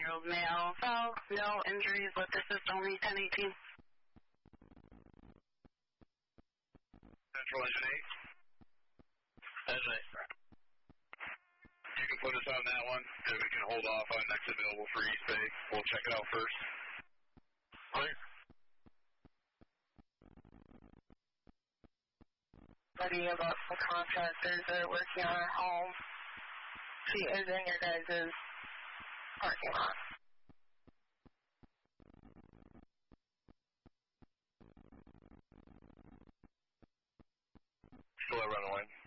5-year-old male. Well, no injuries, but this is only 1018. Central Engine 8. Engine 8. You can put us on that one, and we can hold off on next available for East Bay. We'll check it out first. Clear. Buddy, about the contractors that are working on our home. She is in your guys' parking lot. Still at running line.